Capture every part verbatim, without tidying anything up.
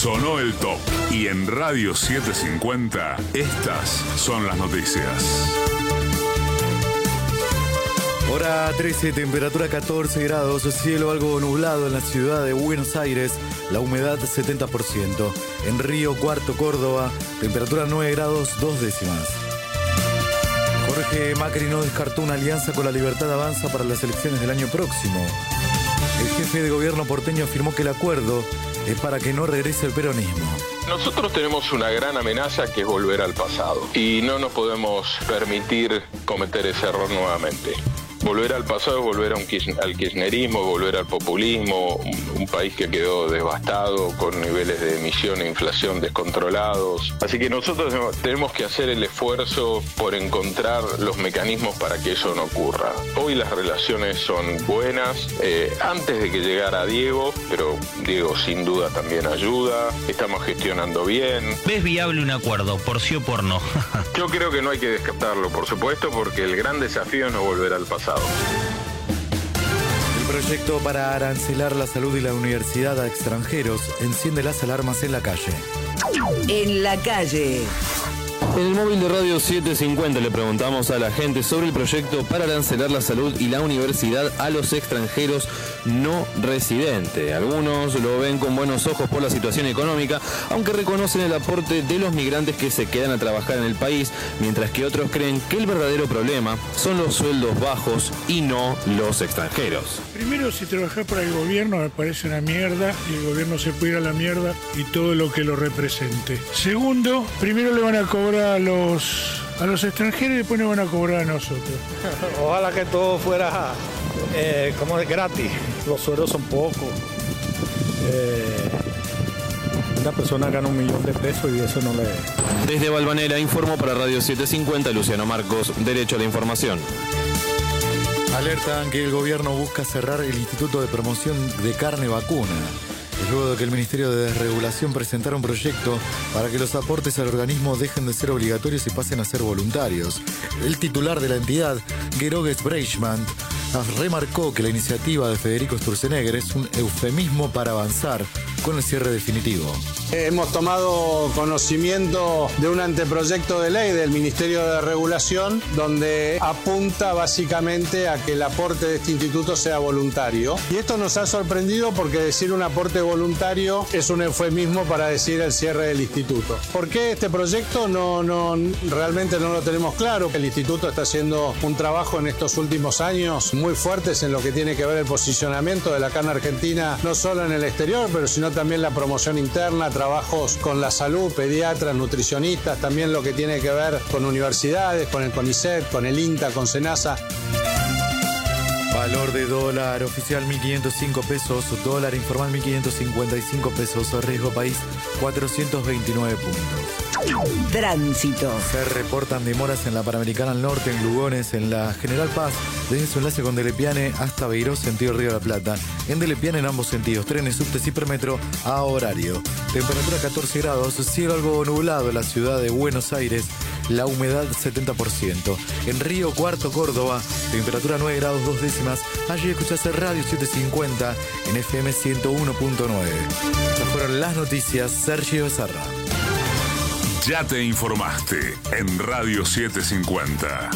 Sonó el top. Y en Radio setecientos cincuenta, estas son las noticias. Hora trece, temperatura catorce grados, cielo algo nublado en la ciudad de Buenos Aires, la humedad setenta por ciento. En Río Cuarto, Córdoba, temperatura nueve grados, dos décimas. Jorge Macri no descartó una alianza con La Libertad Avanza para las elecciones del año próximo. El jefe de gobierno porteño afirmó que el acuerdo es para que no regrese el peronismo. Nosotros tenemos una gran amenaza que es volver al pasado y no nos podemos permitir cometer ese error nuevamente. Volver al pasado es volver a un kirchner, al kirchnerismo, volver al populismo, un, un país que quedó devastado con niveles de emisión e inflación descontrolados. Así que nosotros tenemos que hacer el esfuerzo por encontrar los mecanismos para que eso no ocurra. Hoy las relaciones son buenas, eh, antes de que llegara Diego, pero Diego sin duda también ayuda, estamos gestionando bien. ¿Ves viable un acuerdo, por sí o por no? Yo creo que no hay que descartarlo, por supuesto, porque el gran desafío es no volver al pasado. El proyecto para arancelar la salud y la universidad a extranjeros enciende las alarmas en la calle. En la calle. En el móvil de Radio setecientos cincuenta le preguntamos a la gente sobre el proyecto para arancelar la salud y la universidad a los extranjeros no residentes. Algunos lo ven con buenos ojos por la situación económica, aunque reconocen el aporte de los migrantes que se quedan a trabajar en el país, mientras que otros creen que el verdadero problema son los sueldos bajos y no los extranjeros. Primero, si trabajás para el gobierno me parece una mierda y el gobierno se puede ir a la mierda y todo lo que lo represente. Segundo, primero le van a cobrar a los, a los extranjeros y después nos van a cobrar a nosotros. Ojalá que todo fuera eh, como es gratis. Los sueldos son pocos. Eh, una persona gana un millón de pesos y eso no le... Desde Valvanera informó para Radio setecientos cincuenta Luciano Marcos, Derecho a la Información. Alertan que el gobierno busca cerrar el Instituto de Promoción de Carne Vacuna. Luego de que el Ministerio de Desregulación presentara un proyecto para que los aportes al organismo dejen de ser obligatorios y pasen a ser voluntarios. El titular de la entidad, Georges Breichmann, remarcó que la iniciativa de Federico Sturzenegger es un eufemismo para avanzar con el cierre definitivo. Hemos tomado conocimiento de un anteproyecto de ley del Ministerio de Regulación donde apunta básicamente a que el aporte de este instituto sea voluntario. Y esto nos ha sorprendido porque decir un aporte voluntario es un eufemismo para decir el cierre del instituto. ¿Por qué este proyecto? No, no, realmente no lo tenemos claro. El instituto está haciendo un trabajo en estos últimos años muy fuertes en lo que tiene que ver el posicionamiento de la carne argentina, no solo en el exterior, pero sino también la promoción interna, trabajos con la salud, pediatras, nutricionistas, también lo que tiene que ver con universidades, con el CONICET, con el INTA, con SENASA. Valor de dólar oficial mil quinientos cinco pesos, dólar informal mil quinientos cincuenta y cinco pesos, riesgo país cuatrocientos veintinueve puntos. Tránsito. Se reportan demoras en la Panamericana al norte, en Lugones, en la General Paz, desde su enlace con Delepiane hasta Beiró, sentido Río de la Plata. En Delepiane en ambos sentidos, trenes, subtes y hipermetro a horario. Temperatura catorce grados, cielo algo nublado en la ciudad de Buenos Aires, la humedad setenta por ciento. En Río Cuarto, Córdoba, temperatura nueve grados, dos décimas. Allí escuchaste Radio setecientos cincuenta en F M ciento uno punto nueve. Estas fueron las noticias. Sergio Becerra. Ya te informaste en Radio setecientos cincuenta.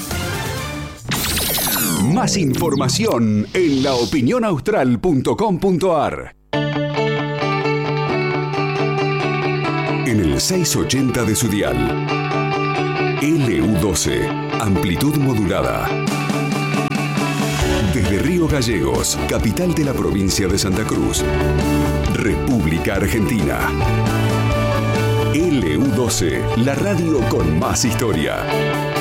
Más información en la opinión austral punto com punto a r. En el seiscientos ochenta de su dial. L U doce, amplitud modulada. Desde Río Gallegos, capital de la provincia de Santa Cruz, República Argentina. L U doce, la radio con más historia.